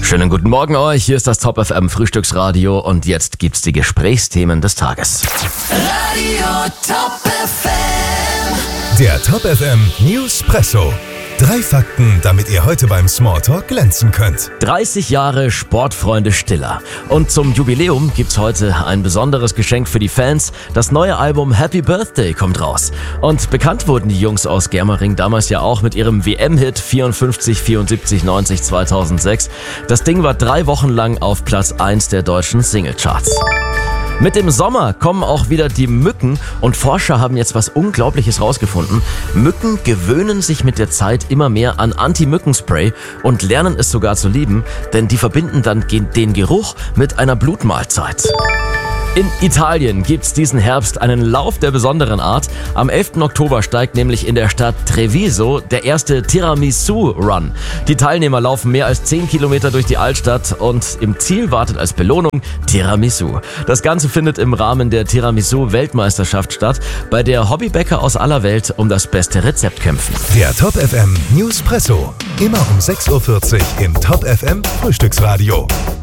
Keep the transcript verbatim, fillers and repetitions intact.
Schönen guten Morgen euch, hier ist das Top F M Frühstücksradio und jetzt gibt's die Gesprächsthemen des Tages. Radio Top F M. Der Top F M Newspresso. Drei Fakten, damit ihr heute beim Smalltalk glänzen könnt. dreißig Jahre Sportfreunde Stiller. Und zum Jubiläum gibt's heute ein besonderes Geschenk für die Fans. Das neue Album Happy Birthday kommt raus. Und bekannt wurden die Jungs aus Germering damals ja auch mit ihrem W M-Hit vierundfünfzig, vierundsiebzig, neunzig, zweitausendsechs. Das Ding war drei Wochen lang auf Platz eins der deutschen Singlecharts. Mit dem Sommer kommen auch wieder die Mücken und Forscher haben jetzt was Unglaubliches rausgefunden. Mücken gewöhnen sich mit der Zeit immer mehr an Anti-Mücken-Spray und lernen es sogar zu lieben, denn die verbinden dann den Geruch mit einer Blutmahlzeit. In Italien gibt's diesen Herbst einen Lauf der besonderen Art. Am elften Oktober steigt nämlich in der Stadt Treviso der erste Tiramisu-Run. Die Teilnehmer laufen mehr als zehn Kilometer durch die Altstadt und im Ziel wartet als Belohnung Tiramisu. Das Ganze findet im Rahmen der Tiramisu-Weltmeisterschaft statt, bei der Hobbybäcker aus aller Welt um das beste Rezept kämpfen. Der Top F M Newspresso. Immer um sechs Uhr vierzig im Top F M Frühstücksradio.